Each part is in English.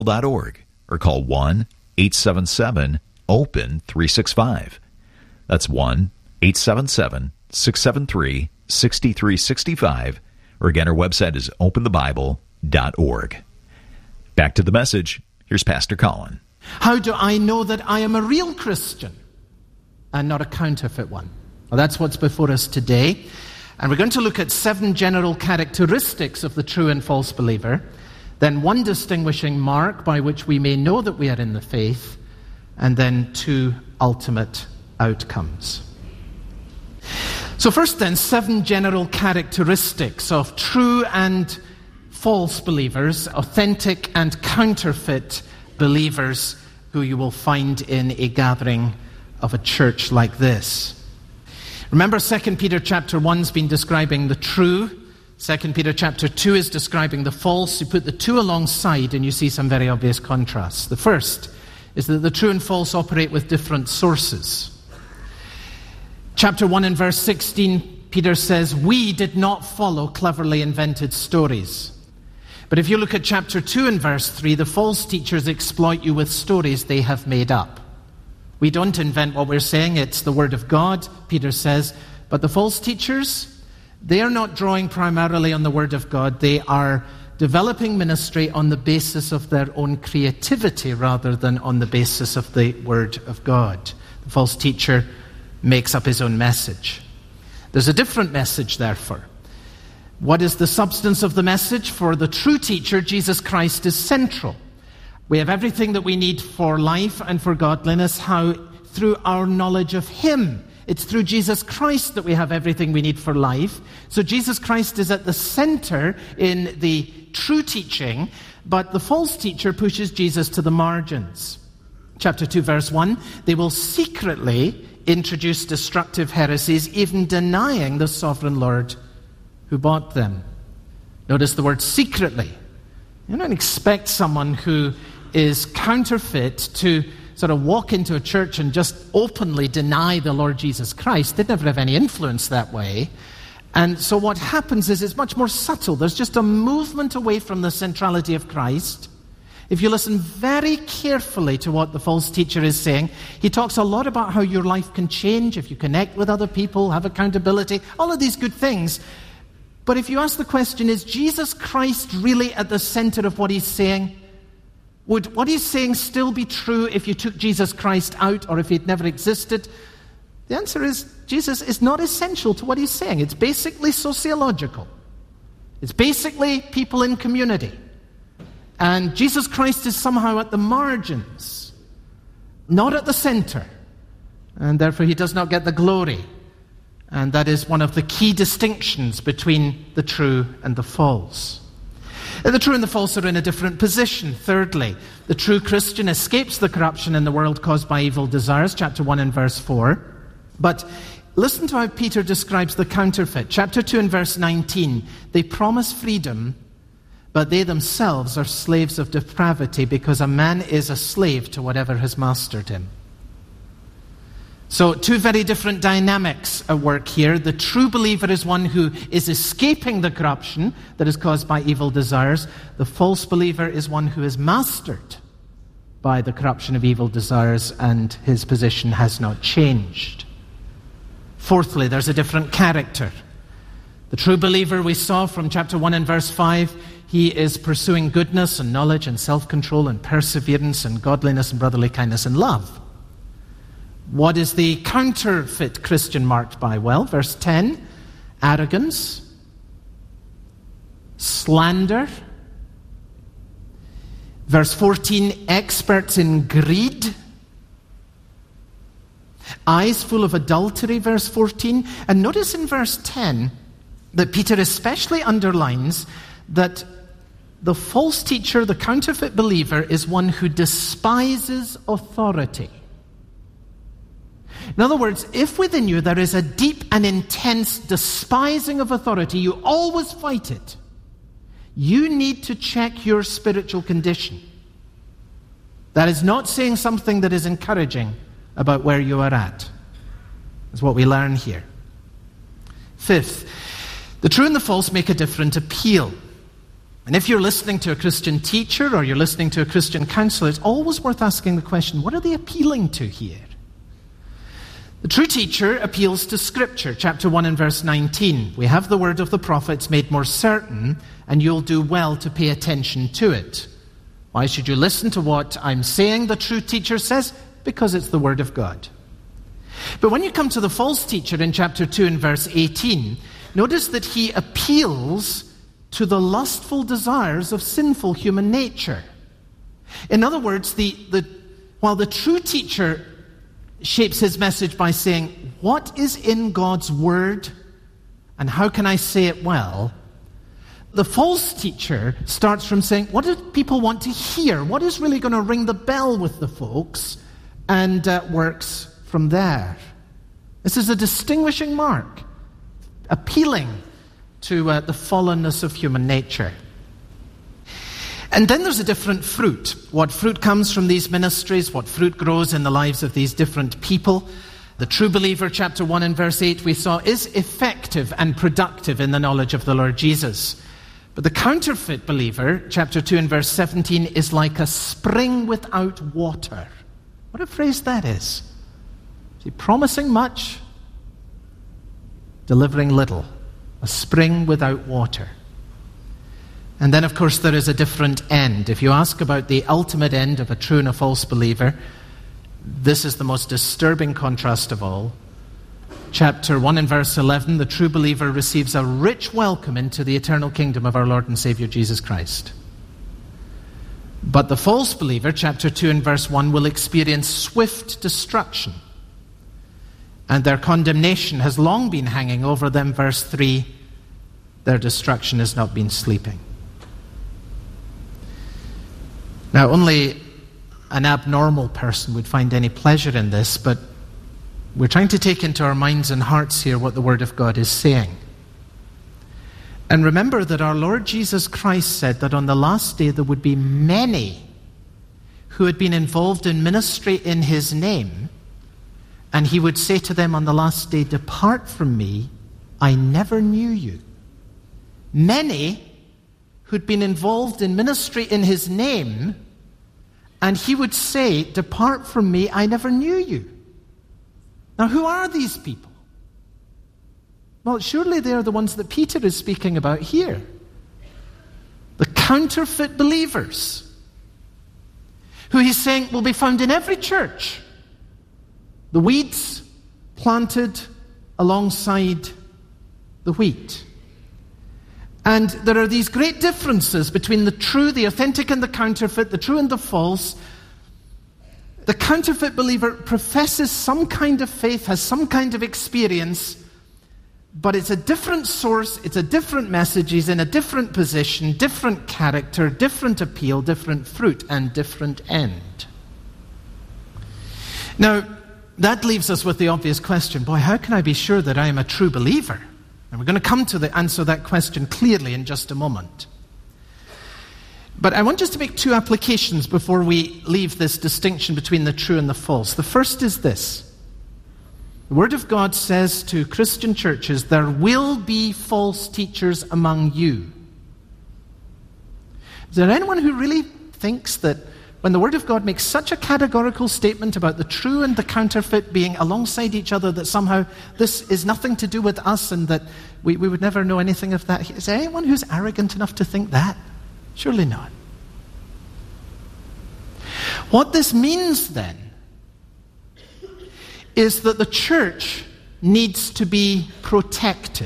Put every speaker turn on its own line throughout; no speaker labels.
or call 1-877-OPEN-365. That's 1-877-673-6365. Or again, our website is openthebible.org. Back to the message. Here's Pastor Colin.
How do I know that I am a real Christian and not a counterfeit one? Well, that's what's before us today. And we're going to look at 7 general characteristics of the true and false believer, then 1 distinguishing mark by which we may know that we are in the faith, and then 2 ultimate outcomes. So first then, 7 general characteristics of true and false believers, authentic and counterfeit believers who you will find in a gathering of a church like this. Remember, 2 Peter chapter 1's been describing the true. 2 Peter chapter 2 is describing the false. You put the two alongside and you see some very obvious contrasts. The first is that the true and false operate with different sources. Chapter 1 and verse 16, Peter says, "We did not follow cleverly invented stories." But if you look at chapter 2 and verse 3, the false teachers exploit you with stories they have made up. We don't invent what we're saying, it's the Word of God, Peter says. But the false teachers, they are not drawing primarily on the Word of God. They are developing ministry on the basis of their own creativity rather than on the basis of the Word of God. The false teacher makes up his own message. There's a different message, therefore. What is the substance of the message? For the true teacher, Jesus Christ is central. We have everything that we need for life and for godliness. How? Through our knowledge of Him. It's through Jesus Christ that we have everything we need for life. So Jesus Christ is at the center in the true teaching, but the false teacher pushes Jesus to the margins. Chapter 2, verse 1, they will secretly introduce destructive heresies, even denying the sovereign Lord who bought them. Notice the word secretly. You don't expect someone who is counterfeit to sort of walk into a church and just openly deny the Lord Jesus Christ. They'd never have any influence that way. And so what happens is it's much more subtle. There's just a movement away from the centrality of Christ. If you listen very carefully to what the false teacher is saying, he talks a lot about how your life can change if you connect with other people, have accountability, all of these good things. But if you ask the question, is Jesus Christ really at the center of what he's saying? Would what he's saying still be true if you took Jesus Christ out or if he'd never existed? The answer is Jesus is not essential to what he's saying. It's basically sociological. It's basically people in community. And Jesus Christ is somehow at the margins, not at the center. And therefore he does not get the glory. And that is one of the key distinctions between the true and the false. The true and the false are in a different position. Thirdly, the true Christian escapes the corruption in the world caused by evil desires, chapter 1 and verse 4. But listen to how Peter describes the counterfeit. Chapter 2 and verse 19, they promise freedom, but they themselves are slaves of depravity, because a man is a slave to whatever has mastered him. So, two very different dynamics at work here. The true believer is one who is escaping the corruption that is caused by evil desires. The false believer is one who is mastered by the corruption of evil desires, and his position has not changed. Fourthly, there's a different character. The true believer we saw from chapter 1 and verse 5, he is pursuing goodness and knowledge and self-control and perseverance and godliness and brotherly kindness and love. What is the counterfeit Christian marked by? Well, verse 10, arrogance, slander. Verse 14, experts in greed. Eyes full of adultery, verse 14. And notice in verse 10 that Peter especially underlines that the false teacher, the counterfeit believer, is one who despises authority. In other words, if within you there is a deep and intense despising of authority, you always fight it. You need to check your spiritual condition. That is not saying something that is encouraging about where you are at. That's what we learn here. Fifth, the true and the false make a different appeal. And if you're listening to a Christian teacher or you're listening to a Christian counselor, it's always worth asking the question, what are they appealing to here? The true teacher appeals to Scripture, chapter 1 and verse 19. We have the word of the prophets made more certain, and you'll do well to pay attention to it. Why should you listen to what I'm saying, the true teacher says? Because it's the word of God. But when you come to the false teacher in chapter 2 and verse 18, notice that he appeals to the lustful desires of sinful human nature. In other words, while the true teacher shapes his message by saying, what is in God's word and how can I say it well? The false teacher starts from saying, what do people want to hear? What is really going to ring the bell with the folks? And works from there. This is a distinguishing mark, appealing to the fallenness of human nature. And then there's a different fruit. What fruit comes from these ministries? What fruit grows in the lives of these different people? The true believer, chapter 1 and verse 8, we saw, is effective and productive in the knowledge of the Lord Jesus. But the counterfeit believer, chapter 2 and verse 17, is like a spring without water. What a phrase that is. Is he promising much, delivering little? A spring without water. And then, of course, there is a different end. If you ask about the ultimate end of a true and a false believer, this is the most disturbing contrast of all. Chapter 1 and verse 11, the true believer receives a rich welcome into the eternal kingdom of our Lord and Savior Jesus Christ. But the false believer, chapter 2 and verse 1, will experience swift destruction. And their condemnation has long been hanging over them. Verse 3, their destruction has not been sleeping. Now, only an abnormal person would find any pleasure in this, but we're trying to take into our minds and hearts here what the Word of God is saying. And remember that our Lord Jesus Christ said that on the last day there would be many who had been involved in ministry in His name, and He would say to them on the last day, "Depart from me, I never knew you." Many who'd been involved in ministry in His name, and He would say, "Depart from me, I never knew you." Now, who are these people? Well, surely they are the ones that Peter is speaking about here. The counterfeit believers, who he's saying will be found in every church. The weeds planted alongside the wheat. And there are these great differences between the true, the authentic, and the counterfeit, the true and the false. The counterfeit believer professes some kind of faith, has some kind of experience, but it's a different source, it's a different message, he's in a different position, different character, different appeal, different fruit, and different end. Now, that leaves us with the obvious question, boy, how can I be sure that I am a true believer? And we're going to come to answer that question clearly in just a moment. But I want just to make two applications before we leave this distinction between the true and the false. The first is this. The Word of God says to Christian churches, there will be false teachers among you. Is there anyone who really thinks that when the Word of God makes such a categorical statement about the true and the counterfeit being alongside each other, that somehow this is nothing to do with us and that we would never know anything of that? Is there anyone who's arrogant enough to think that? Surely not. What this means then is that the church needs to be protected.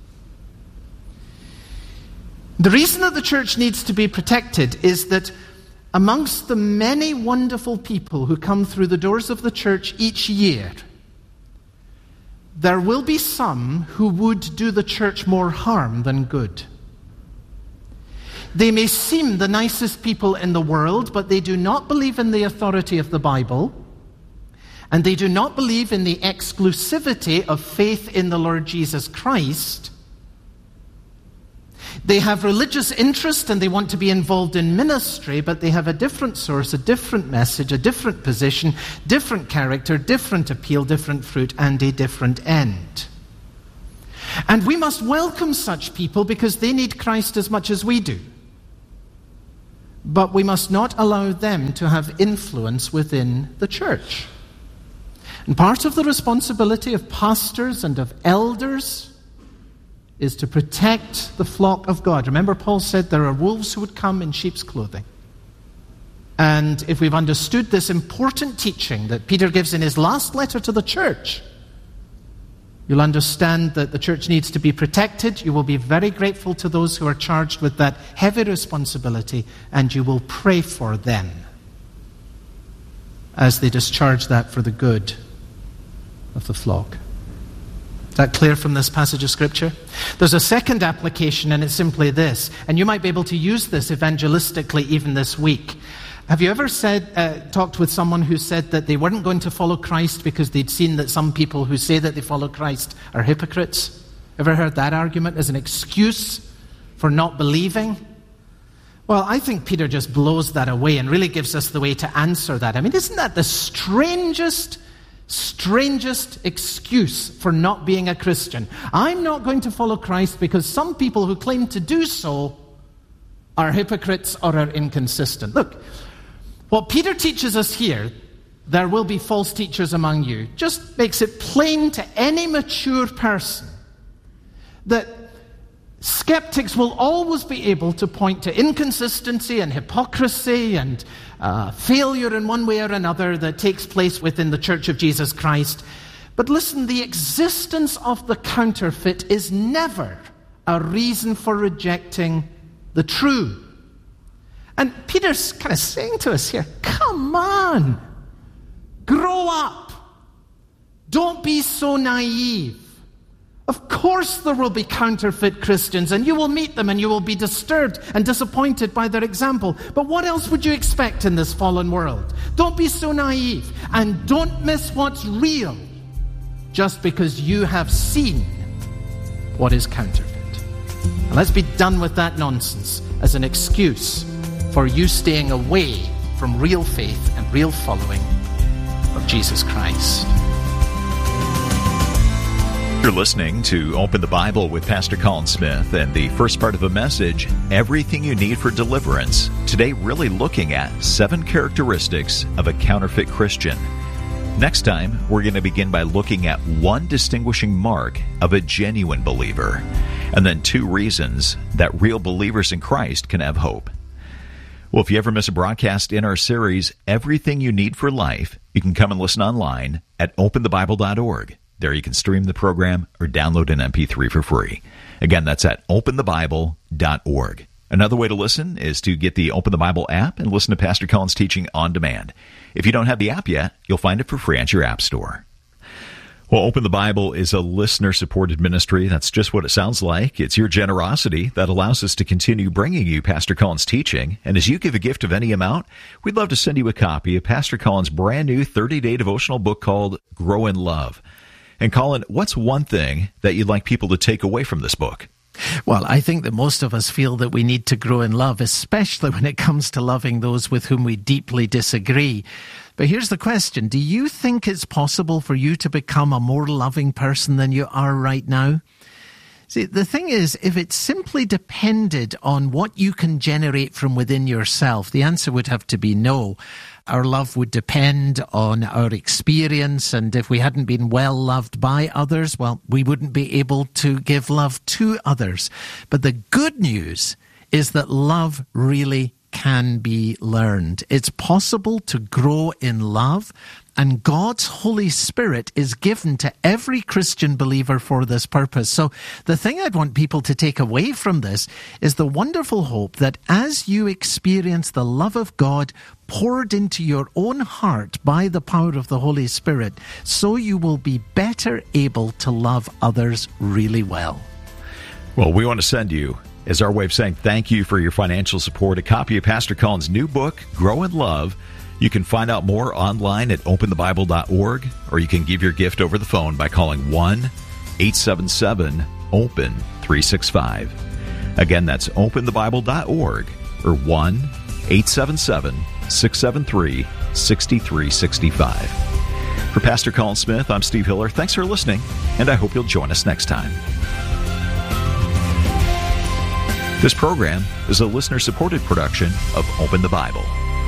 The reason that the church needs to be protected is that amongst the many wonderful people who come through the doors of the church each year, there will be some who would do the church more harm than good. They may seem the nicest people in the world, but they do not believe in the authority of the Bible, and they do not believe in the exclusivity of faith in the Lord Jesus Christ. They have religious interest and they want to be involved in ministry, but they have a different source, a different message, a different position, different character, different appeal, different fruit, and a different end. And we must welcome such people because they need Christ as much as we do. but we must not allow them to have influence within the church. And part of the responsibility of pastors and of elders is to protect the flock of God. Remember, Paul said there are wolves who would come in sheep's clothing. And if we've understood this important teaching that Peter gives in his last letter to the church, you'll understand that the church needs to be protected. You will be very grateful to those who are charged with that heavy responsibility, and you will pray for them as they discharge that for the good of the flock. Is that clear from this passage of Scripture? There's a second application, and it's simply this, and you might be able to use this evangelistically even this week. Have you ever talked with someone who said that they weren't going to follow Christ because they'd seen that some people who say that they follow Christ are hypocrites? Ever heard that argument as an excuse for not believing? Well, I think Peter just blows that away and really gives us the way to answer that. I mean, isn't that the strangest excuse for not being a Christian? I'm not going to follow Christ because some people who claim to do so are hypocrites or are inconsistent. Look, what Peter teaches us here, there will be false teachers among you, just makes it plain to any mature person that skeptics will always be able to point to inconsistency and hypocrisy and failure in one way or another that takes place within the Church of Jesus Christ. But listen, the existence of the counterfeit is never a reason for rejecting the true. And Peter's kind of saying to us here, come on, grow up. Don't be so naive. Of course there will be counterfeit Christians, and you will meet them and you will be disturbed and disappointed by their example. But what else would you expect in this fallen world? Don't be so naive, and don't miss what's real just because you have seen what is counterfeit. And let's be done with that nonsense as an excuse for you staying away from real faith and real following of Jesus Christ.
You're listening to Open the Bible with Pastor Colin Smith, and the first part of the message, Everything You Need for Deliverance. Today, really looking at 7 characteristics of a counterfeit Christian. Next time, we're going to begin by looking at 1 distinguishing mark of a genuine believer, and then 2 reasons that real believers in Christ can have hope. Well, if you ever miss a broadcast in our series, Everything You Need for Life, you can come and listen online at openthebible.org. There you can stream the program or download an MP3 for free. Again, that's at openthebible.org. Another way to listen is to get the Open the Bible app and listen to Pastor Colin's teaching on demand. If you don't have the app yet, you'll find it for free at your app store. Well, Open the Bible is a listener-supported ministry. That's just what it sounds like. It's your generosity that allows us to continue bringing you Pastor Colin's teaching. And as you give a gift of any amount, we'd love to send you a copy of Pastor Colin's brand new 30-day devotional book called Grow in Love. And Colin, what's one thing that you'd like people to take away from this book?
Well, I think that most of us feel that we need to grow in love, especially when it comes to loving those with whom we deeply disagree. But here's the question. Do you think it's possible for you to become a more loving person than you are right now? See, the thing is, if it simply depended on what you can generate from within yourself, the answer would have to be no. Our love would depend on our experience, and if we hadn't been well loved by others, well, we wouldn't be able to give love to others. But the good news is that love really can be learned. It's possible to grow in love, and God's Holy Spirit is given to every Christian believer for this purpose. So the thing I'd want people to take away from this is the wonderful hope that as you experience the love of God poured into your own heart by the power of the Holy Spirit, so you will be better able to love others really well.
Well, we want to send you, as our way of saying thank you for your financial support, a copy of Pastor Colin's new book, Grow in Love. You can find out more online at openthebible.org, or you can give your gift over the phone by calling 1-877-OPEN-365. Again, that's openthebible.org or 1-877-673-6365. For Pastor Colin Smith, I'm Steve Hiller. Thanks for listening, and I hope you'll join us next time. This program is a listener-supported production of Open the Bible.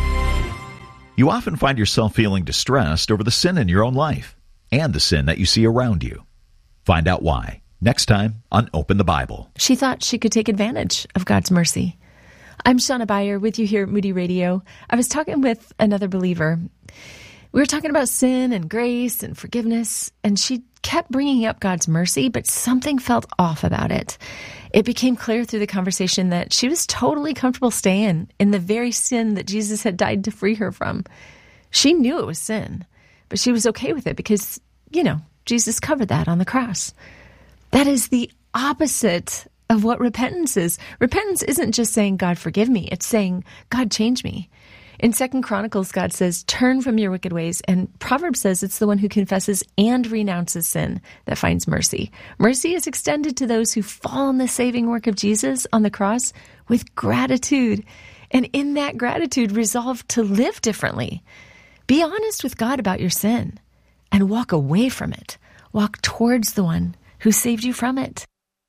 You often find yourself feeling distressed over the sin in your own life and the sin that you see around you. Find out why next time on Open the Bible.
She thought she could take advantage of God's mercy. I'm Shauna Beyer with you here at Moody Radio. I was talking with another believer. We were talking about sin and grace and forgiveness, and she kept bringing up God's mercy, but something felt off about it. It became clear through the conversation that she was totally comfortable staying in the very sin that Jesus had died to free her from. She knew it was sin, but she was okay with it because, Jesus covered that on the cross. That is the opposite of what repentance is. Repentance isn't just saying, God, forgive me. It's saying, God, change me. In 2 Chronicles, God says, turn from your wicked ways. And Proverbs says it's the one who confesses and renounces sin that finds mercy. Mercy is extended to those who fall in the saving work of Jesus on the cross with gratitude. And in that gratitude, resolve to live differently. Be honest with God about your sin and walk away from it. Walk towards the one who saved you from it.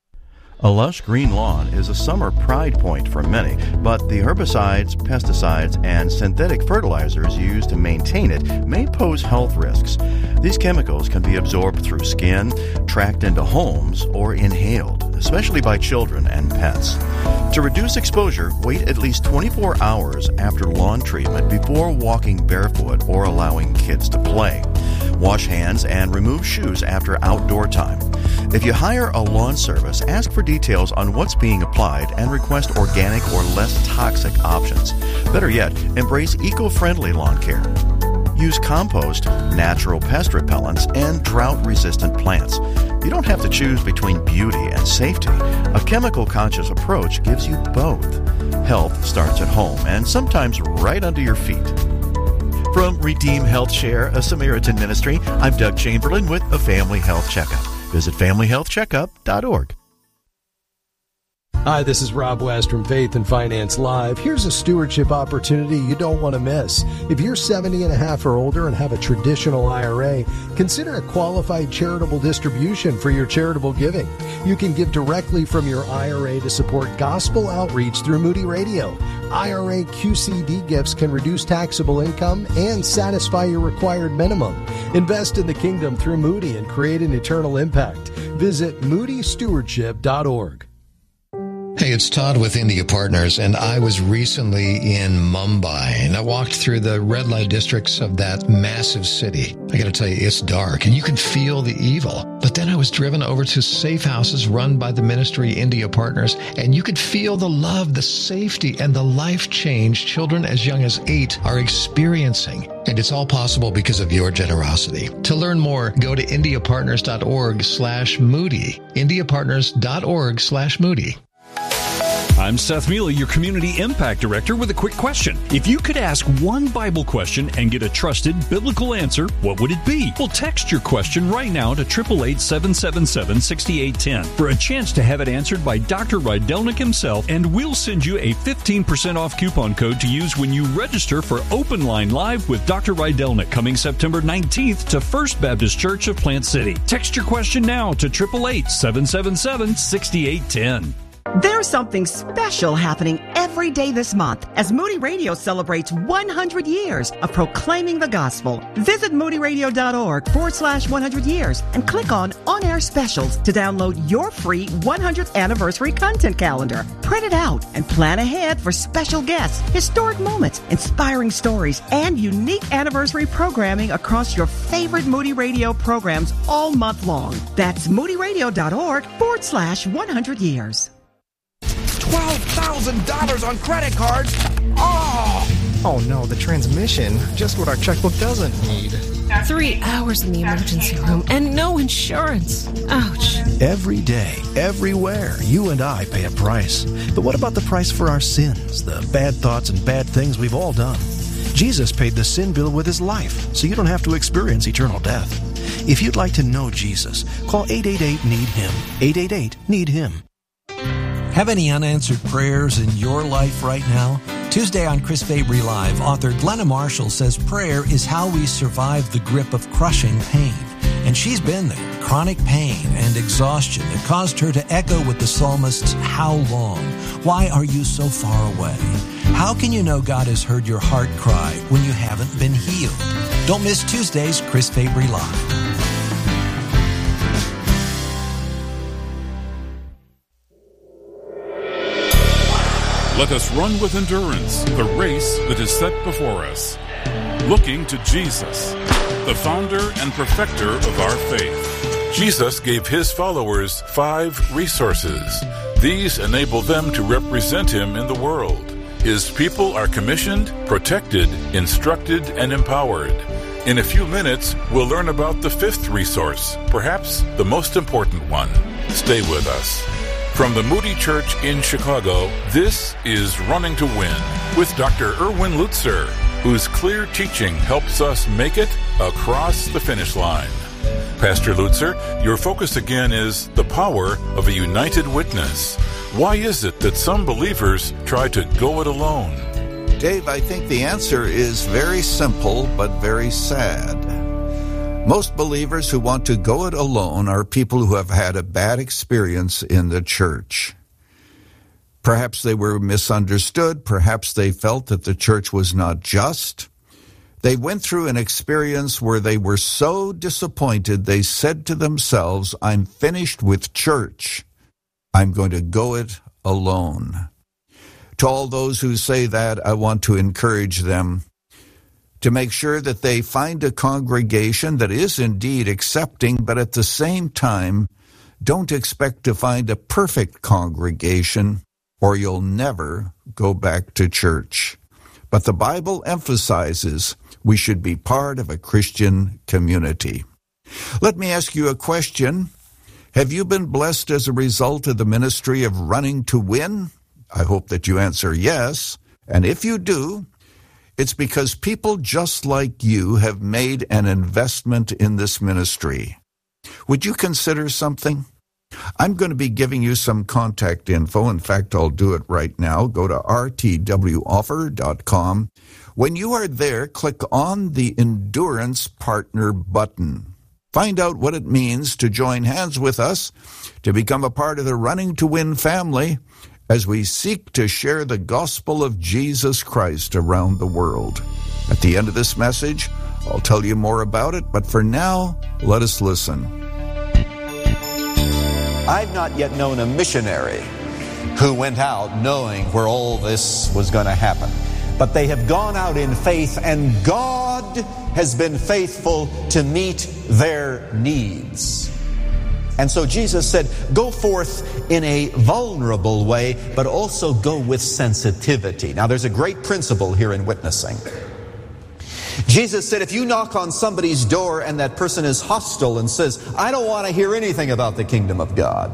A lush green lawn is a summer pride point for many, but the herbicides, pesticides, and synthetic fertilizers used to maintain it may pose health risks. These chemicals can be absorbed through skin, tracked into homes, or inhaled, especially by children and pets. To reduce exposure, wait at least 24 hours after lawn treatment before walking barefoot or allowing kids to play. Wash hands and remove shoes after outdoor time. If you hire a lawn service, ask for details on what's being applied and request organic or less toxic options. Better yet, embrace eco-friendly lawn care. Use compost, natural pest repellents, and drought-resistant plants. You don't have to choose between beauty and safety. A chemical-conscious approach gives you both. Health starts at home and sometimes right under your feet. From Redeem Health Share, a Samaritan ministry, I'm Doug Chamberlain with a Family Health Checkup. Visit FamilyHealthCheckup.org.
Hi, this is Rob West from Faith and Finance Live. Here's a stewardship opportunity you don't want to miss. If you're 70 and a half or older and have a traditional IRA, consider a qualified charitable distribution for your charitable giving. You can give directly from your IRA to support gospel outreach through Moody Radio. IRA QCD gifts can reduce taxable income and satisfy your required minimum. Invest in the kingdom through Moody and create an eternal impact. Visit moodystewardship.org.
Hey, it's Todd with India Partners, and I was recently in Mumbai, and I walked through the red light districts of that massive city. I got to tell you, it's dark, and you can feel the evil. But then I was driven over to safe houses run by the ministry India Partners, and you could feel the love, the safety, and the life change children as young as 8 are experiencing. And it's all possible because of your generosity. To learn more, go to indiapartners.org/Moody. indiapartners.org/Moody.
I'm Seth Mealy, your Community Impact Director, with a quick question. If you could ask one Bible question and get a trusted biblical answer, what would it be? Well, text your question right now to 888-777-6810 for a chance to have it answered by Dr. Rydelnik himself, and we'll send you a 15% off coupon code to use when you register for Open Line Live with Dr. Rydelnik coming September 19th to First Baptist Church of Plant City. Text your question now to 888-777-6810.
There's something special happening every day this month as Moody Radio celebrates 100 years of proclaiming the gospel. Visit moodyradio.org/100 years and click on On-Air Specials to download your free 100th anniversary content calendar. Print it out and plan ahead for special guests, historic moments, inspiring stories, and unique anniversary programming across your favorite Moody Radio programs all month long. That's moodyradio.org/100 years.
$12,000 on credit cards. Oh no, the transmission. Just what our checkbook doesn't need.
3 hours in the emergency room and no insurance. Ouch.
Every day, everywhere, you and I pay a price. But what about the price for our sins, the bad thoughts and bad things we've all done? Jesus paid the sin bill with his life, so you don't have to experience eternal death. If you'd like to know Jesus, call 888-NEED-HIM. 888-NEED-HIM.
Have any unanswered prayers in your life right now? Tuesday on Chris Fabry Live, author Glenna Marshall says prayer is how we survive the grip of crushing pain. And she's been there. Chronic pain and exhaustion that caused her to echo with the psalmist's, "How long? Why are you so far away?" How can you know God has heard your heart cry when you haven't been healed? Don't miss Tuesday's Chris Fabry Live.
Let us run with endurance the race that is set before us, looking to Jesus, the founder and perfecter of our faith. Jesus gave his followers 5 resources. These enable them to represent him in the world. His people are commissioned, protected, instructed, and empowered. In a few minutes, we'll learn about the 5th resource, perhaps the most important one. Stay with us. From the Moody Church in Chicago, this is Running to Win with Dr. Erwin Lutzer, whose clear teaching helps us make it across the finish line. Pastor Lutzer, your focus again is the power of a united witness. Why is it that some believers try to go it alone?
Dave, I think the answer is very simple but very sad. Most believers who want to go it alone are people who have had a bad experience in the church. Perhaps they were misunderstood. Perhaps they felt that the church was not just. They went through an experience where they were so disappointed they said to themselves, "I'm finished with church. I'm going to go it alone." To all those who say that, I want to encourage them to make sure that they find a congregation that is indeed accepting, but at the same time, don't expect to find a perfect congregation, or you'll never go back to church. But the Bible emphasizes we should be part of a Christian community. Let me ask you a question. Have you been blessed as a result of the ministry of Running to Win? I hope that you answer yes. And if you do, it's because people just like you have made an investment in this ministry. Would you consider something? I'm going to be giving you some contact info. In fact, I'll do it right now. Go to rtwoffer.com. When you are there, click on the Endurance Partner button. Find out what it means to join hands with us to become a part of the Running to Win family as we seek to share the gospel of Jesus Christ around the world. At the end of this message, I'll tell you more about it, but for now, let us listen.
I've not yet known a missionary who went out knowing where all this was going to happen. But they have gone out in faith, and God has been faithful to meet their needs. And so Jesus said, go forth in a vulnerable way, but also go with sensitivity. Now, there's a great principle here in witnessing. Jesus said, if you knock on somebody's door and that person is hostile and says, I don't want to hear anything about the kingdom of God,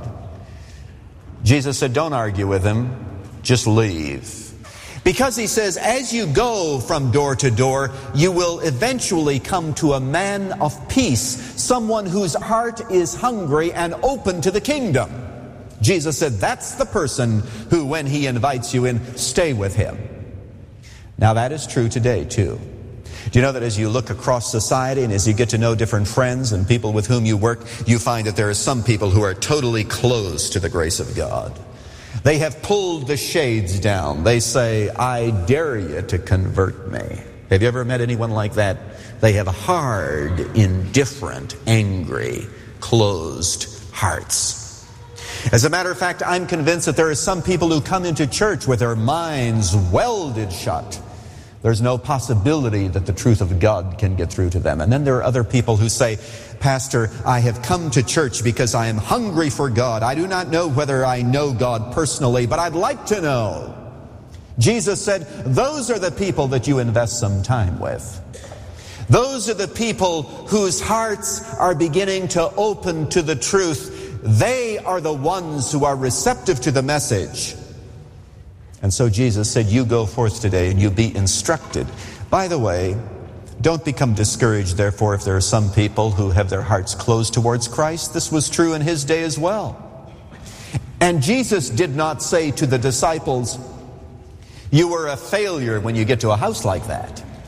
Jesus said, don't argue with him, just leave. Because he says, as you go from door to door, you will eventually come to a man of peace, someone whose heart is hungry and open to the kingdom. Jesus said, that's the person who, when he invites you in, stay with him. Now that is true today too. Do you know that as you look across society and as you get to know different friends and people with whom you work, you find that there are some people who are totally closed to the grace of God. They have pulled the shades down. They say, I dare you to convert me. Have you ever met anyone like that? They have hard, indifferent, angry, closed hearts. As a matter of fact, I'm convinced that there are some people who come into church with their minds welded shut. There's no possibility that the truth of God can get through to them. And then there are other people who say, Pastor, I have come to church because I am hungry for God. I do not know whether I know God personally, but I'd like to know. Jesus said, those are the people that you invest some time with. Those are the people whose hearts are beginning to open to the truth. They are the ones who are receptive to the message. And so Jesus said, you go forth today and you be instructed. By the way, don't become discouraged, therefore, if there are some people who have their hearts closed towards Christ. This was true in his day as well. And Jesus did not say to the disciples, you were a failure when you get to a house like that.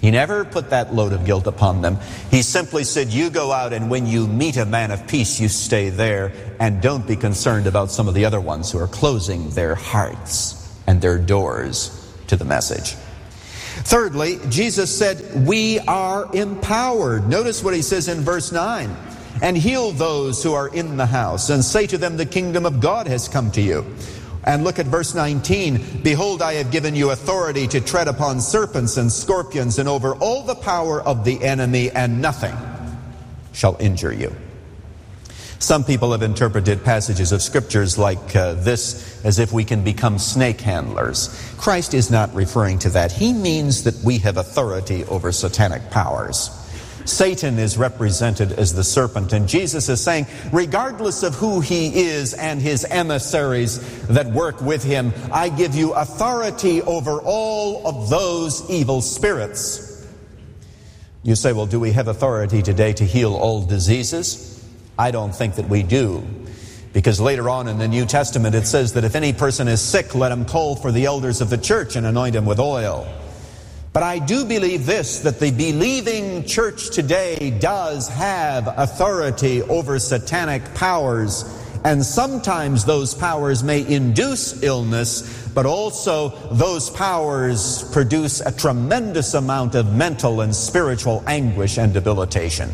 He never put that load of guilt upon them. He simply said, you go out, and when you meet a man of peace, you stay there, and don't be concerned about some of the other ones who are closing their hearts and their doors to the message. Thirdly, Jesus said, we are empowered. Notice what he says in verse 9. And heal those who are in the house, and say to them, the kingdom of God has come to you. And look at verse 19. Behold, I have given you authority to tread upon serpents and scorpions and over all the power of the enemy, and nothing shall injure you. Some people have interpreted passages of scriptures like this as if we can become snake handlers. Christ is not referring to that. He means that we have authority over satanic powers. Satan is represented as the serpent, and Jesus is saying, regardless of who he is and his emissaries that work with him, I give you authority over all of those evil spirits. You say, well, do we have authority today to heal all diseases? I don't think that we do, because later on in the New Testament it says that if any person is sick, let him call for the elders of the church and anoint him with oil. But I do believe this, that the believing church today does have authority over satanic powers, and sometimes those powers may induce illness, but also those powers produce a tremendous amount of mental and spiritual anguish and debilitation.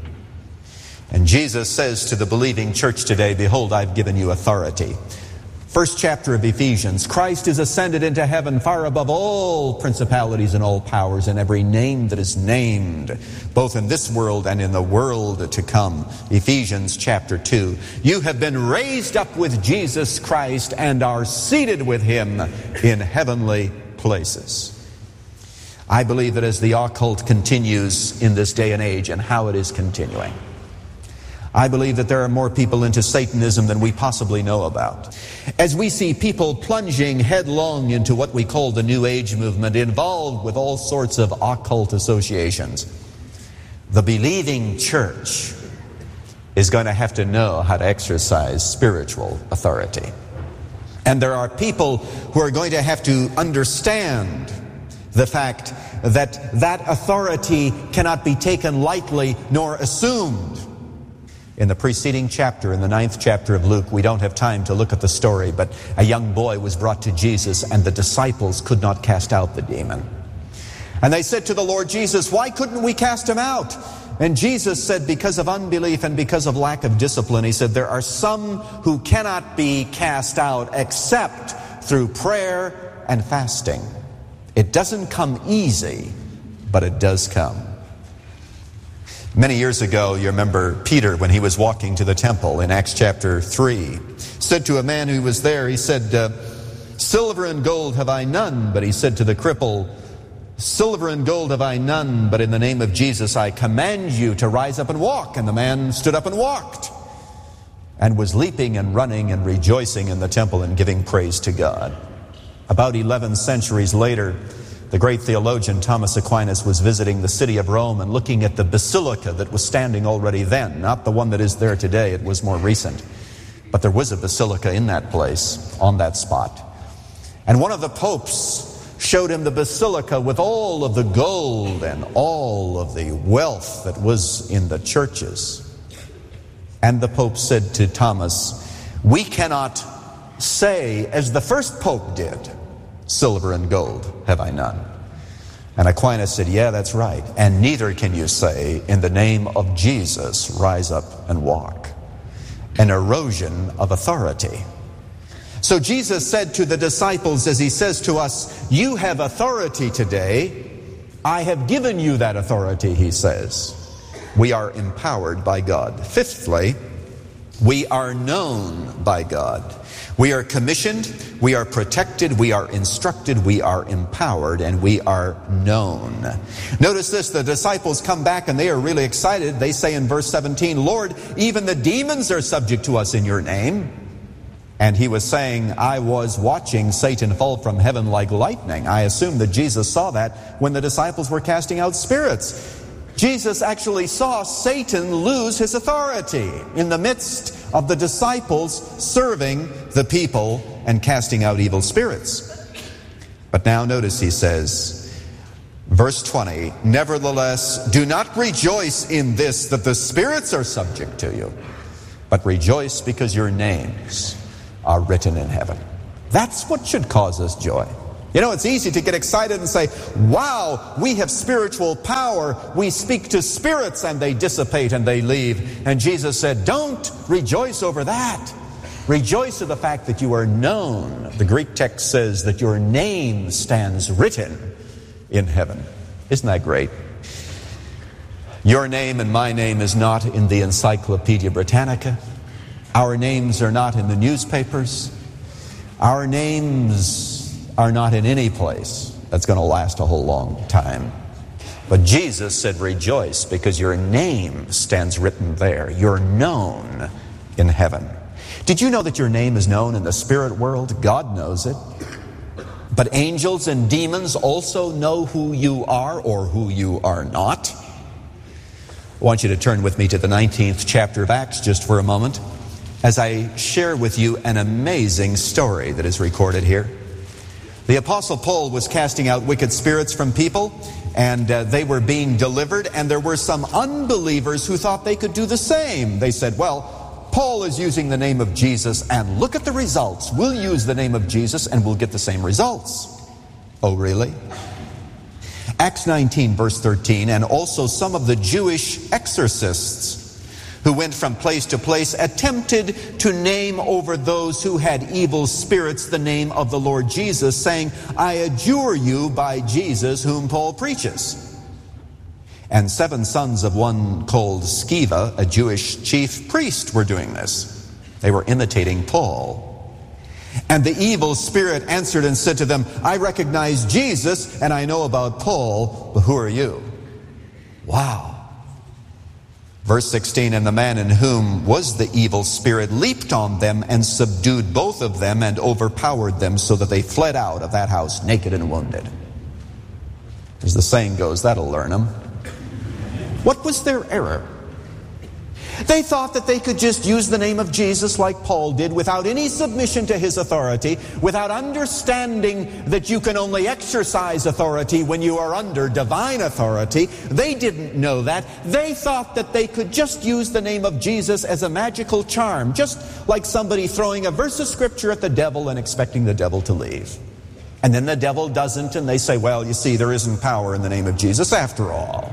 And Jesus says to the believing church today, behold, I've given you authority. First chapter of Ephesians, Christ is ascended into heaven far above all principalities and all powers and every name that is named, both in this world and in the world to come. Ephesians chapter 2. You have been raised up with Jesus Christ and are seated with him in heavenly places. I believe that as the occult continues in this day and age, and how it is continuing, I believe that there are more people into Satanism than we possibly know about. As we see people plunging headlong into what we call the New Age movement, involved with all sorts of occult associations, the believing church is going to have to know how to exercise spiritual authority. And there are people who are going to have to understand the fact that that authority cannot be taken lightly nor assumed. In the preceding chapter, in the 9th chapter of Luke, we don't have time to look at the story, but a young boy was brought to Jesus, and the disciples could not cast out the demon. And they said to the Lord Jesus, why couldn't we cast him out? And Jesus said, because of unbelief and because of lack of discipline. He said, there are some who cannot be cast out except through prayer and fasting. It doesn't come easy, but it does come. Many years ago, you remember Peter, when he was walking to the temple in Acts chapter 3, said to a man who was there, he said, silver and gold have I none. But he said to the cripple, silver and gold have I none, but in the name of Jesus I command you to rise up and walk. And the man stood up and walked, and was leaping and running and rejoicing in the temple and giving praise to God. About 11 centuries later, the great theologian Thomas Aquinas was visiting the city of Rome and looking at the basilica that was standing already then, not the one that is there today, it was more recent. But there was a basilica in that place, on that spot. And one of the popes showed him the basilica with all of the gold and all of the wealth that was in the churches. And the pope said to Thomas, we cannot say, as the first pope did, silver and gold have I none. And Aquinas said, yeah, that's right. And neither can you say, in the name of Jesus, rise up and walk. An erosion of authority. So Jesus said to the disciples, as he says to us, you have authority today. I have given you that authority, he says. We are empowered by God. Fifthly, we are known by God. We are commissioned, we are protected, we are instructed, we are empowered, and we are known. Notice this, the disciples come back and they are really excited. They say in verse 17, Lord, even the demons are subject to us in your name. And he was saying, I was watching Satan fall from heaven like lightning. I assume that Jesus saw that when the disciples were casting out spirits. Jesus actually saw Satan lose his authority in the midst of the disciples serving the people and casting out evil spirits. But now notice he says, Verse 20, nevertheless, do not rejoice in this, that the spirits are subject to you, but rejoice because your names are written in heaven. That's what should cause us joy. You know, it's easy to get excited and say, wow, we have spiritual power. We speak to spirits and they dissipate and they leave. And Jesus said, don't rejoice over that. Rejoice in the fact that you are known. The Greek text says that your name stands written in heaven. Isn't that great? Your name and my name is not in the Encyclopedia Britannica. Our names are not in the newspapers. Our names are not in any place that's going to last a whole long time. But Jesus said, rejoice, because your name stands written there. You're known in heaven. Did you know that your name is known in the spirit world? God knows it. But angels and demons also know who you are or who you are not. I want you to turn with me to the 19th chapter of Acts just for a moment as I share with you an amazing story that is recorded here. The Apostle Paul was casting out wicked spirits from people, and they were being delivered, and there were some unbelievers who thought they could do the same. They said, well, Paul is using the name of Jesus, and look at the results. We'll use the name of Jesus, and we'll get the same results. Oh, really? Acts 19, verse 13, and also some of the Jewish exorcists who went from place to place attempted to name over those who had evil spirits the name of the Lord Jesus, saying, I adjure you by Jesus whom Paul preaches. And 7 sons of one called Sceva, a Jewish chief priest, were doing this. They were imitating Paul. And the evil spirit answered and said to them, I recognize Jesus and I know about Paul, but who are you? Wow. Verse 16, and the man in whom was the evil spirit leaped on them and subdued both of them and overpowered them so that they fled out of that house naked and wounded. As the saying goes, that'll learn them. What was their error? They thought that they could just use the name of Jesus like Paul did without any submission to his authority, without understanding that you can only exercise authority when you are under divine authority. They didn't know that. They thought that they could just use the name of Jesus as a magical charm, just like somebody throwing a verse of scripture at the devil and expecting the devil to leave. And then the devil doesn't, and they say, well, you see, there isn't power in the name of Jesus after all.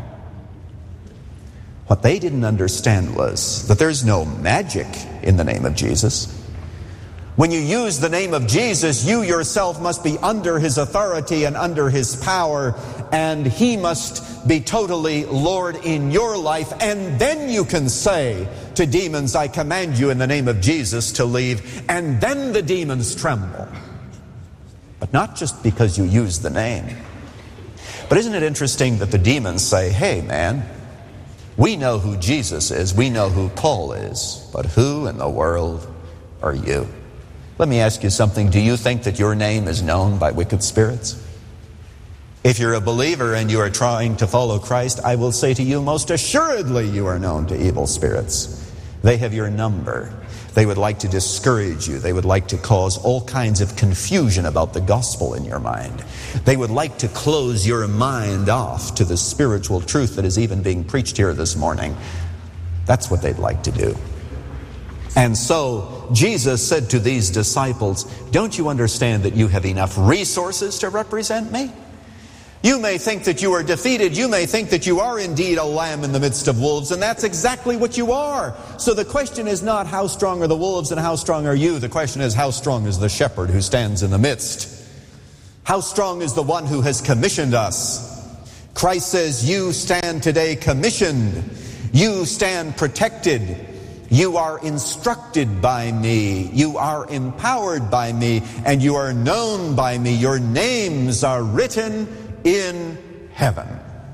What they didn't understand was that there's no magic in the name of Jesus. When you use the name of Jesus, you yourself must be under his authority and under his power, and he must be totally Lord in your life. And then you can say to demons, I command you in the name of Jesus to leave, and then the demons tremble. But not just because you use the name. But isn't it interesting that the demons say, hey man, we know who Jesus is, we know who Paul is, but who in the world are you? Let me ask you something. Do you think that your name is known by wicked spirits? If you're a believer and you are trying to follow Christ, I will say to you, most assuredly you are known to evil spirits. They have your number. They would like to discourage you. They would like to cause all kinds of confusion about the gospel in your mind. They would like to close your mind off to the spiritual truth that is even being preached here this morning. That's what they'd like to do. And so Jesus said to these disciples, don't you understand that you have enough resources to represent me? You may think that you are defeated. You may think that you are indeed a lamb in the midst of wolves, and that's exactly what you are. So the question is not how strong are the wolves and how strong are you. The question is how strong is the shepherd who stands in the midst? How strong is the one who has commissioned us? Christ says, you stand today commissioned. You stand protected. You are instructed by me. You are empowered by me. And you are known by me. Your names are written in heaven.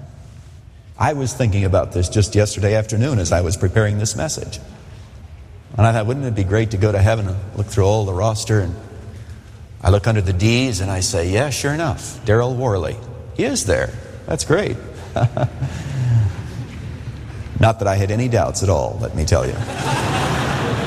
I was thinking about this just yesterday afternoon as I was preparing this message. And I thought, wouldn't it be great to go to heaven and look through all the roster, and I look under the D's and I say, yeah, sure enough, Darrell Worley. He is there. That's great. Not that I had any doubts at all, let me tell you.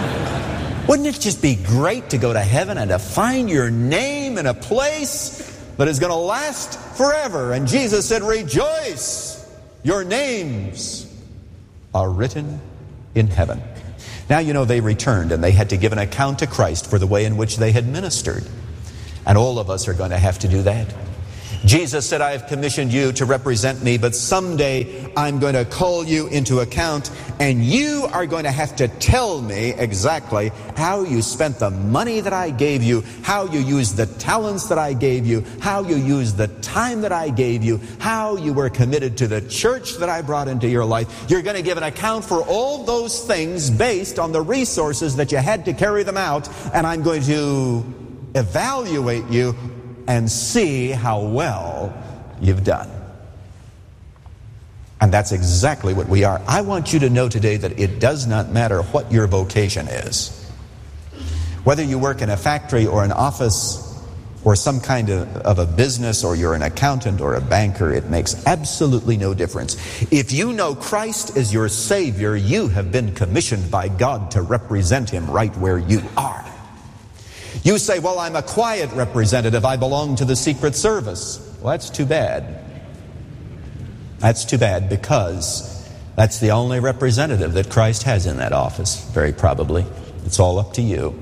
Wouldn't it just be great to go to heaven and to find your name in a place that is going to last forever. And Jesus said, rejoice, your names are written in heaven. Now you know they returned and they had to give an account to Christ for the way in which they had ministered. And all of us are going to have to do that. Jesus said, I have commissioned you to represent me, but someday I'm going to call you into account, and you are going to have to tell me exactly how you spent the money that I gave you, how you used the talents that I gave you, how you used the time that I gave you, how you were committed to the church that I brought into your life. You're going to give an account for all those things based on the resources that you had to carry them out, and I'm going to evaluate you and see how well you've done. And that's exactly what we are. I want you to know today that it does not matter what your vocation is. Whether you work in a factory or an office or some kind of a business, or you're an accountant or a banker, it makes absolutely no difference. If you know Christ is your Savior, you have been commissioned by God to represent Him right where you are. You say, well, I'm a quiet representative. I belong to the Secret Service. Well, that's too bad. That's too bad, because that's the only representative that Christ has in that office, very probably. It's all up to you.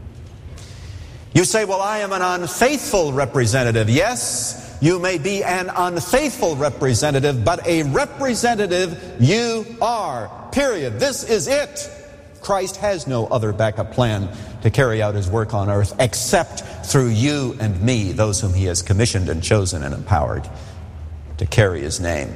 You say, well, I am an unfaithful representative. Yes, you may be an unfaithful representative, but a representative you are. Period. This is it. Christ has no other backup plan to carry out His work on earth except through you and me, those whom He has commissioned and chosen and empowered to carry His name.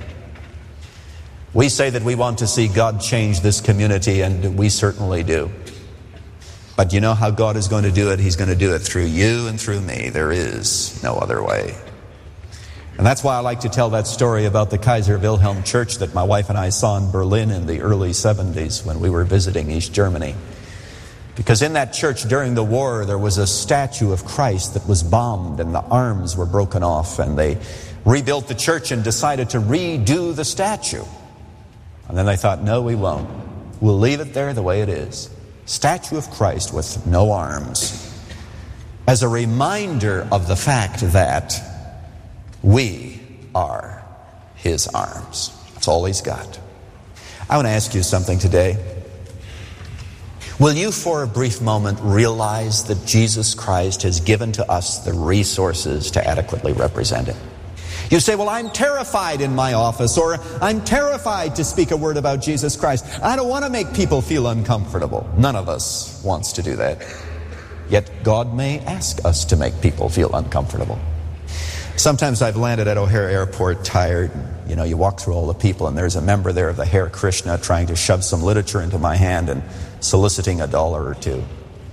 We say that we want to see God change this community, and we certainly do. But you know how God is going to do it? He's going to do it through you and through me. There is no other way. And that's why I like to tell that story about the Kaiser Wilhelm Church that my wife and I saw in Berlin in the early 70s when we were visiting East Germany. Because in that church during the war, there was a statue of Christ that was bombed and the arms were broken off, and they rebuilt the church and decided to redo the statue. And then they thought, no, we won't. We'll leave it there the way it is. Statue of Christ with no arms. As a reminder of the fact that we are His arms. That's all He's got. I want to ask you something today. Will you for a brief moment realize that Jesus Christ has given to us the resources to adequately represent Him? You say, well, I'm terrified in my office, or I'm terrified to speak a word about Jesus Christ. I don't want to make people feel uncomfortable. None of us wants to do that. Yet God may ask us to make people feel uncomfortable. Sometimes I've landed at O'Hare Airport tired. You know, you walk through all the people, and there's a member there of the Hare Krishna trying to shove some literature into my hand and soliciting $1 or $2.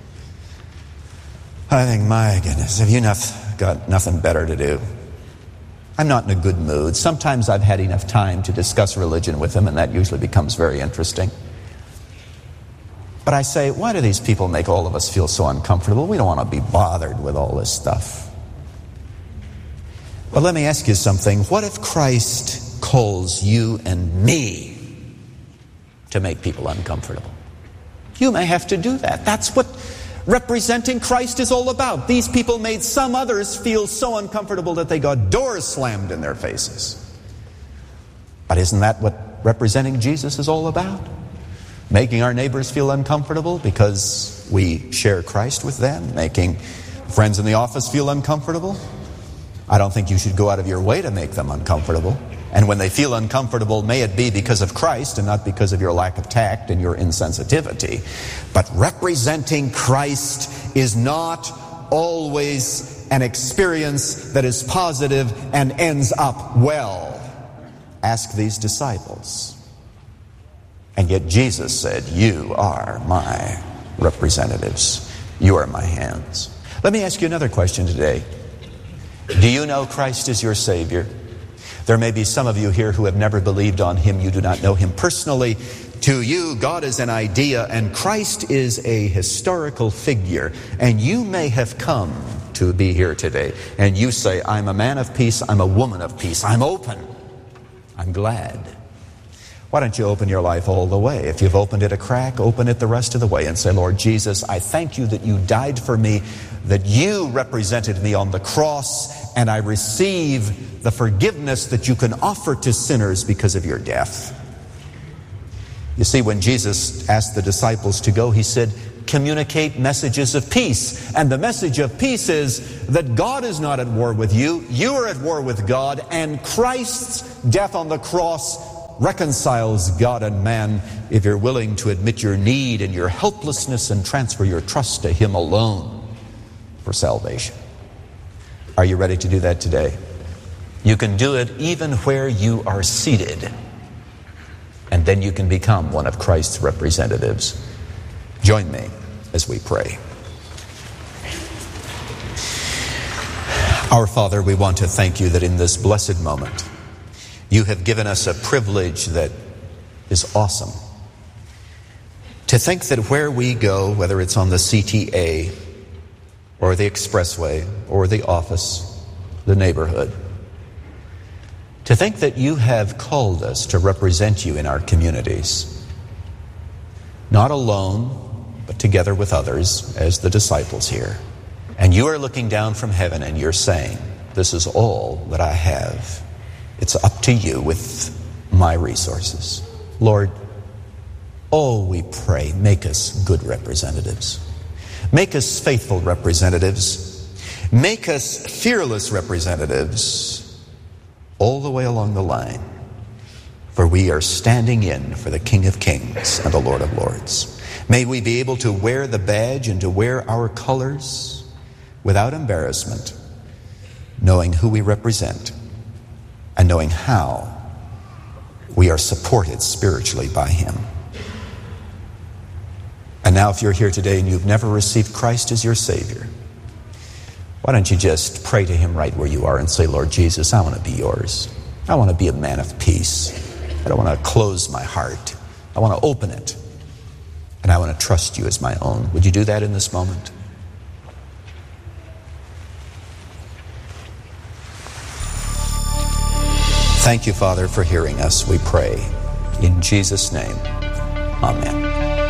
I think, my goodness, have you got nothing better to do? I'm not in a good mood. Sometimes I've had enough time to discuss religion with him, and that usually becomes very interesting. But I say, why do these people make all of us feel so uncomfortable? We don't want to be bothered with all this stuff. But let me ask you something. What if Christ calls you and me to make people uncomfortable? You may have to do that. That's what representing Christ is all about. These people made some others feel so uncomfortable that they got doors slammed in their faces. But isn't that what representing Jesus is all about? Making our neighbors feel uncomfortable because we share Christ with them, making friends in the office feel uncomfortable. I don't think you should go out of your way to make them uncomfortable. And when they feel uncomfortable, may it be because of Christ and not because of your lack of tact and your insensitivity. But representing Christ is not always an experience that is positive and ends up well. Ask these disciples. And yet Jesus said, you are my representatives. You are my hands. Let me ask you another question today. Do you know Christ is your Savior? There may be some of you here who have never believed on Him. You do not know Him personally. To you, God is an idea and Christ is a historical figure. And you may have come to be here today. And you say, I'm a man of peace. I'm a woman of peace. I'm open. I'm glad. Why don't you open your life all the way? If you've opened it a crack, open it the rest of the way and say, Lord Jesus, I thank you that you died for me, that you represented me on the cross, and I receive the forgiveness that you can offer to sinners because of your death. You see, when Jesus asked the disciples to go, he said, communicate messages of peace. And the message of peace is that God is not at war with you. You are at war with God, and Christ's death on the cross reconciles God and man if you're willing to admit your need and your helplessness and transfer your trust to Him alone for salvation. Are you ready to do that today? You can do it even where you are seated, and then you can become one of Christ's representatives. Join me as we pray. Our Father, we want to thank you that in this blessed moment, you have given us a privilege that is awesome. To think that where we go, whether it's on the CTA or the expressway or the office, the neighborhood, to think that you have called us to represent you in our communities, not alone, but together with others as the disciples here. And you are looking down from heaven and you're saying, this is all that I have. It's up to you with my resources. Lord, we pray, make us good representatives. Make us faithful representatives. Make us fearless representatives all the way along the line. For we are standing in for the King of Kings and the Lord of Lords. May we be able to wear the badge and to wear our colors without embarrassment, knowing who we represent and knowing how we are supported spiritually by Him. And now if you're here today and you've never received Christ as your Savior, why don't you just pray to Him right where you are and say, Lord Jesus, I want to be yours. I want to be a man of peace. I don't want to close my heart. I want to open it. And I want to trust you as my own. Would you do that in this moment? Thank you, Father, for hearing us, we pray. In Jesus' name, amen.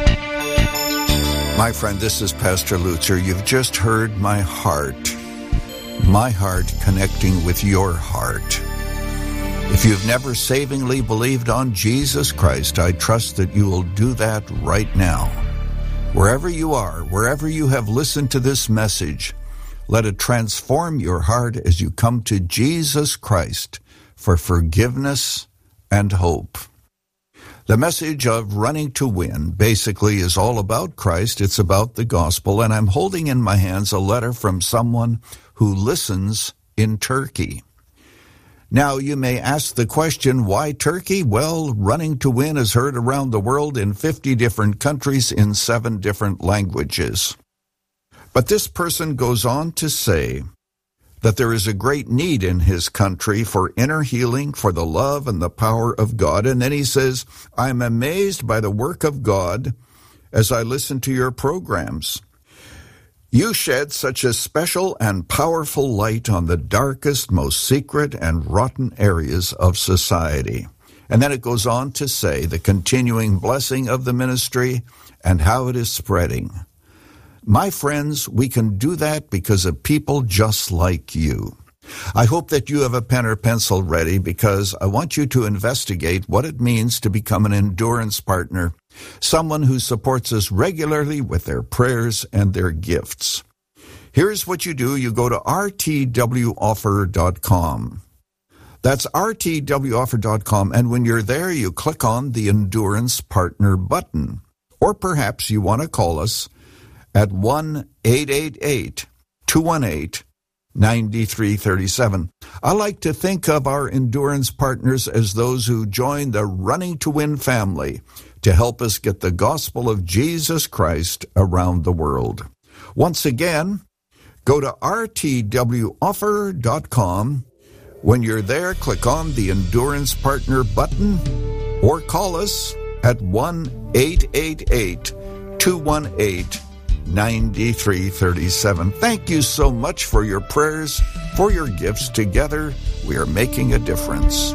My friend, this is Pastor Lutzer. You've just heard my heart connecting with your heart. If you've never savingly believed on Jesus Christ, I trust that you will do that right now. Wherever you are, wherever you have listened to this message, let it transform your heart as you come to Jesus Christ for forgiveness and hope. The message of Running to Win basically is all about Christ. It's about the gospel, and I'm holding in my hands a letter from someone who listens in Turkey. Now, you may ask the question, why Turkey? Well, Running to Win is heard around the world in 50 different countries in 7 different languages. But this person goes on to say that there is a great need in his country for inner healing, for the love and the power of God. And then he says, I'm amazed by the work of God as I listen to your programs. You shed such a special and powerful light on the darkest, most secret and rotten areas of society. And then it goes on to say the continuing blessing of the ministry and how it is spreading. My friends, we can do that because of people just like you. I hope that you have a pen or pencil ready because I want you to investigate what it means to become an endurance partner, someone who supports us regularly with their prayers and their gifts. Here's what you do. You go to rtwoffer.com. That's rtwoffer.com, and when you're there, you click on the Endurance Partner button. Or perhaps you want to call us at 1-888-218-9337. I like to think of our endurance partners as those who join the Running to Win family to help us get the gospel of Jesus Christ around the world. Once again, go to rtwoffer.com. When you're there, click on the Endurance Partner button or call us at 1-888-218-9337. Thank you so much for your prayers, for your gifts. Together, we are making a difference.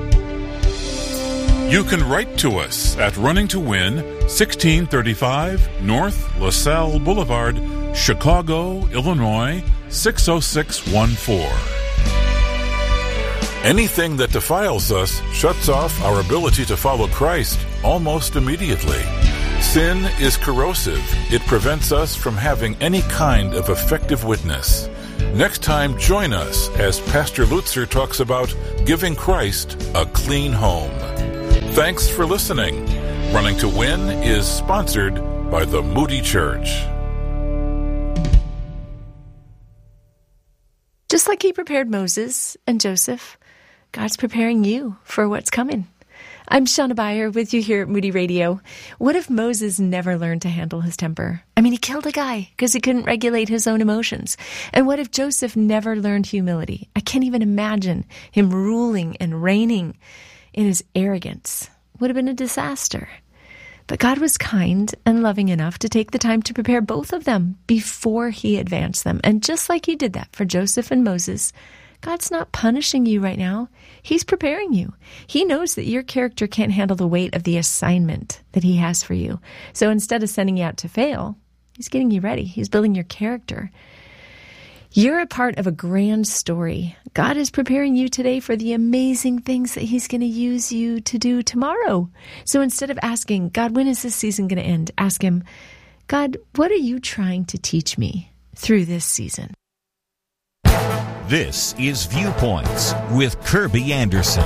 You can write to us at Running to Win, 1635 North LaSalle Boulevard, Chicago, Illinois, 60614. Anything that defiles us shuts off our ability to follow Christ almost immediately. Sin is corrosive. It prevents us from having any kind of effective witness. Next time, join us as Pastor Lutzer talks about giving Christ a clean home. Thanks for listening. Running to Win is sponsored by the Moody Church.
Just like he prepared Moses and Joseph, God's preparing you for what's coming. I'm Shauna Beyer with you here at Moody Radio. What if Moses never learned to handle his temper? I mean, he killed a guy because he couldn't regulate his own emotions. And what if Joseph never learned humility? I can't even imagine him ruling and reigning in his arrogance. Would have been a disaster. But God was kind and loving enough to take the time to prepare both of them before he advanced them. And just like he did that for Joseph and Moses, God's not punishing you right now. He's preparing you. He knows that your character can't handle the weight of the assignment that he has for you. So instead of sending you out to fail, he's getting you ready. He's building your character. You're a part of a grand story. God is preparing you today for the amazing things that he's going to use you to do tomorrow. So instead of asking, God, when is this season going to end? Ask him, God, what are you trying to teach me through this season?
This is Viewpoints with Kirby Anderson.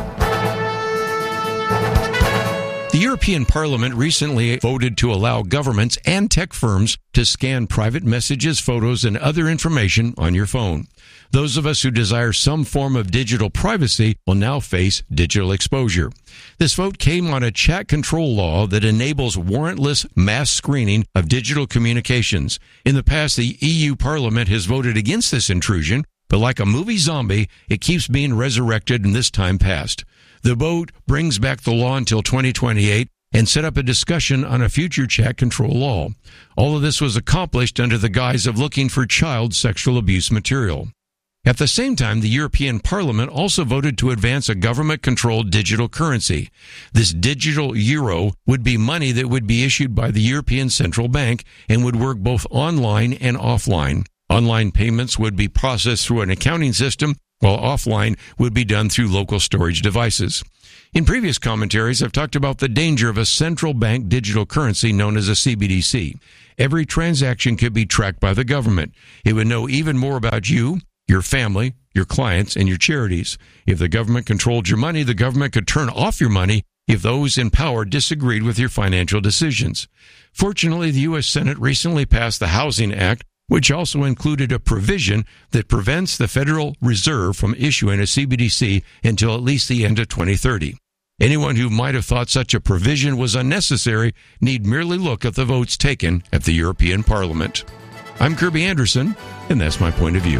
The European Parliament recently voted to allow governments and tech firms to scan private messages, photos, and other information on your phone. Those of us who desire some form of digital privacy will now face digital exposure. This vote came on a chat control law that enables warrantless mass screening of digital communications. In the past, the EU Parliament has voted against this intrusion, but like a movie zombie, it keeps being resurrected in this time past. The vote brings back the law until 2028 and set up a discussion on a future chat control law. All of this was accomplished under the guise of looking for child sexual abuse material. At the same time, the European Parliament also voted to advance a government-controlled digital currency. This digital euro would be money that would be issued by the European Central Bank and would work both online and offline. Online payments would be processed through an accounting system, while offline would be done through local storage devices. In previous commentaries, I've talked about the danger of a central bank digital currency known as a CBDC. Every transaction could be tracked by the government. It would know even more about you, your family, your clients, and your charities. If the government controlled your money, the government could turn off your money if those in power disagreed with your financial decisions. Fortunately, the U.S. Senate recently passed the Housing Act, which also included a provision that prevents the Federal Reserve from issuing a CBDC until at least the end of 2030. Anyone who might have thought such a provision was unnecessary need merely look at the votes taken at the European Parliament. I'm Kirby Anderson, and that's my point of view.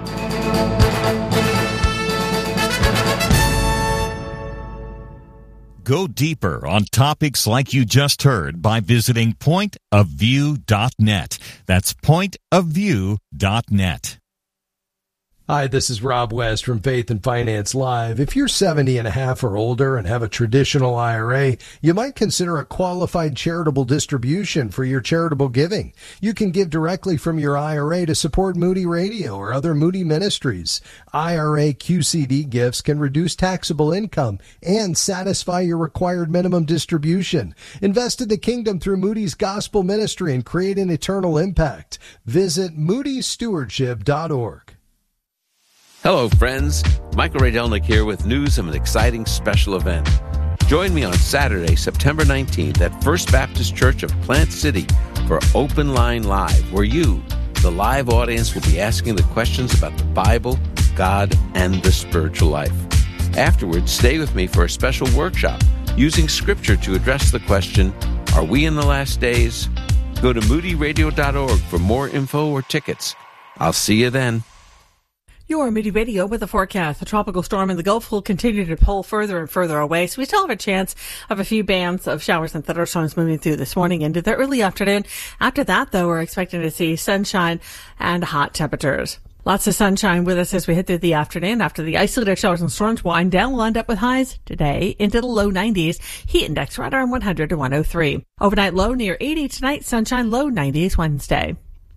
Go deeper on topics like you just heard by visiting pointofview.net. That's pointofview.net.
Hi, this is Rob West from Faith and Finance Live. If you're 70 and a half or older and have a traditional IRA, you might consider a qualified charitable distribution for your charitable giving. You can give directly from your IRA to support Moody Radio or other Moody ministries. IRA QCD gifts can reduce taxable income and satisfy your required minimum distribution. Invest in the kingdom through Moody's Gospel Ministry and create an eternal impact. Visit moodystewardship.org.
Hello, friends. Michael Rydelnik here with news of an exciting special event. Join me on Saturday, September 19th at First Baptist Church of Plant City for Open Line Live, where you, the live audience, will be asking the questions about the Bible, God, and the spiritual life. Afterwards, stay with me for a special workshop using Scripture to address the question, are we in the last days? Go to moodyradio.org for more info or tickets. I'll see you then.
Your Moody Radio with a forecast. The tropical storm in the Gulf will continue to pull further and further away, so we still have a chance of a few bands of showers and thunderstorms moving through this morning into the early afternoon. After that, though, we're expecting to see sunshine and hot temperatures. Lots of sunshine with us as we head through the afternoon. After the isolated showers and storms wind down, we'll end up with highs today into the low 90s. Heat index right around 100 to 103. Overnight low near 80 tonight. Sunshine low 90s Wednesday.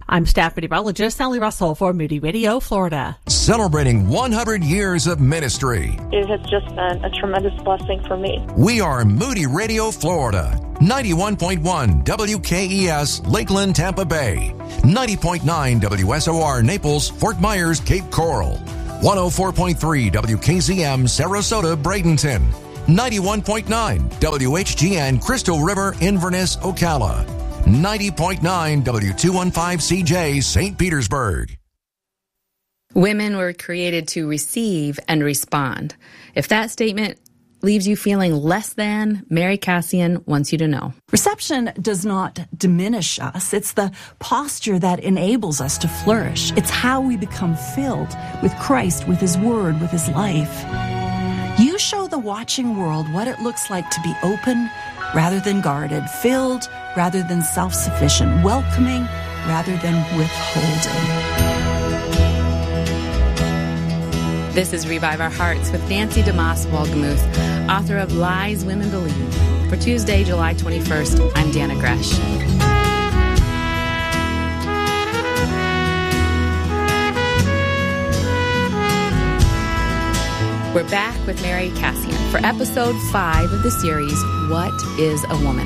I'm staff meteorologist Sally Russell for Moody Radio, Florida.
Celebrating 100 years of ministry.
It has just been a tremendous blessing for me.
We are Moody Radio, Florida. 91.1 WKES, Lakeland, Tampa Bay. 90.9 WSOR, Naples, Fort Myers, Cape Coral. 104.3 WKZM, Sarasota, Bradenton. 91.9 WHGN, Crystal River, Inverness, Ocala. 90.9 W215CJ, St. Petersburg.
Women were created to receive and respond. If that statement leaves you feeling less than, Mary Cassian wants you to know.
Reception does not diminish us. It's the posture that enables us to flourish. It's how we become filled with Christ, with His Word, with His life. You show the watching world what it looks like to be open rather than guarded, filled rather than self-sufficient, welcoming rather than withholding.
This is Revive Our Hearts with Nancy DeMoss Wolgemuth, author of Lies Women Believe. For Tuesday, July 21st, I'm Dana Gresh. We're back with Mary Cassian for episode 5 of the series, What is a Woman?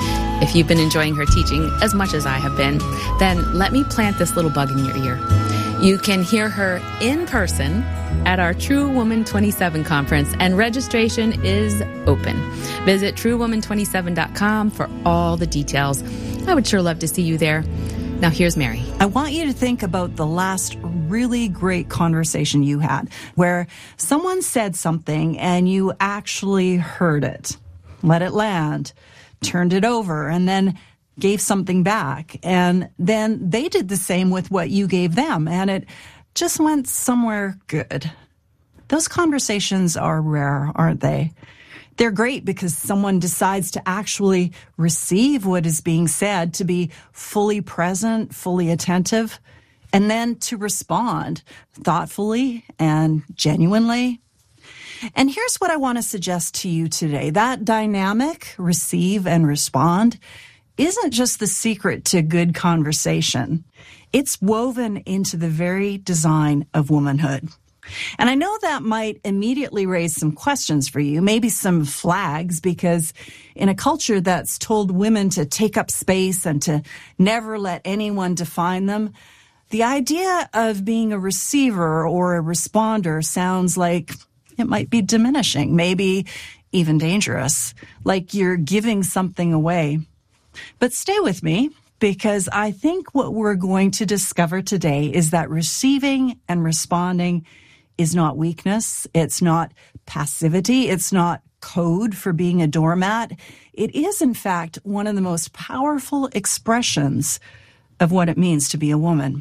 If you've been enjoying her teaching as much as I have been, then let me plant this little bug in your ear. You can hear her in person at our True Woman 27 conference, and registration is open. Visit truewoman27.com for all the details. I would sure love to see you there. Now here's Mary.
I want you to think about the last really great conversation you had where someone said something and you actually heard it, let it land, turned it over, and then gave something back. And then they did the same with what you gave them, and it just went somewhere good. Those conversations are rare, aren't they? They're great because someone decides to actually receive what is being said, to be fully present, fully attentive, and then to respond thoughtfully and genuinely. And here's what I want to suggest to you today. That dynamic, receive and respond, isn't just the secret to good conversation. It's woven into the very design of womanhood. And I know that might immediately raise some questions for you, maybe some flags, because in a culture that's told women to take up space and to never let anyone define them, the idea of being a receiver or a responder sounds like it might be diminishing, maybe even dangerous, like you're giving something away. But stay with me, because I think what we're going to discover today is that receiving and responding is not weakness. It's not passivity. It's not code for being a doormat. It is, in fact, one of the most powerful expressions of what it means to be a woman.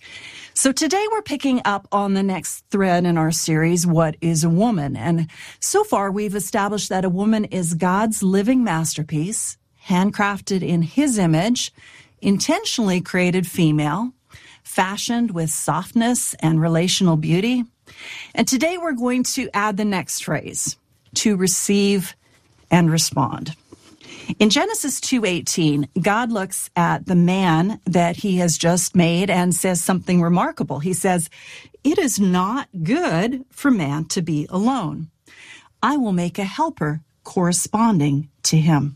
So today we're picking up on the next thread in our series, What is a Woman? And so far we've established that a woman is God's living masterpiece, handcrafted in His image, intentionally created female, fashioned with softness and relational beauty. And today we're going to add the next phrase, to receive and respond. In Genesis 2:18, God looks at the man that He has just made and says something remarkable. He says, "It is not good for man to be alone. I will make a helper corresponding to him."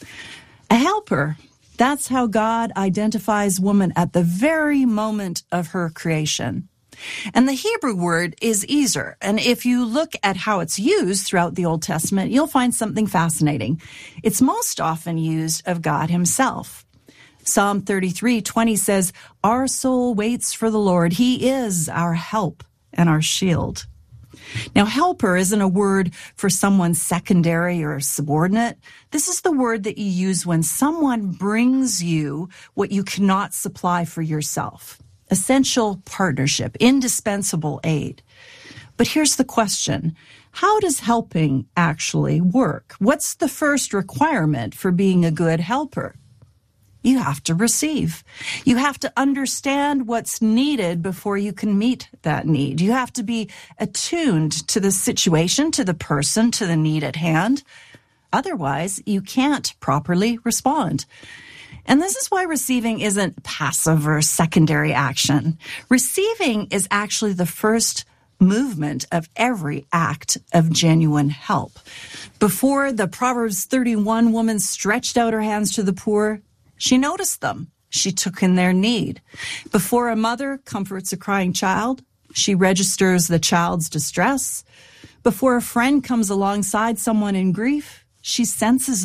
A helper, that's how God identifies woman at the very moment of her creation. And the Hebrew word is ezer. And if you look at how it's used throughout the Old Testament, you'll find something fascinating. It's most often used of God Himself. Psalm 33:20 says, "Our soul waits for the Lord. He is our help and our shield." Now, helper isn't a word for someone secondary or subordinate. This is the word that you use when someone brings you what you cannot supply for yourself. Essential partnership, indispensable aid. But here's the question. How does helping actually work? What's the first requirement for being a good helper? You have to receive. You have to understand what's needed before you can meet that need. You have to be attuned to the situation, to the person, to the need at hand. Otherwise, you can't properly respond. And this is why receiving isn't passive or secondary action. Receiving is actually the first movement of every act of genuine help. Before the Proverbs 31 woman stretched out her hands to the poor, she noticed them. She took in their need. Before a mother comforts a crying child, she registers the child's distress. Before a friend comes alongside someone in grief, she senses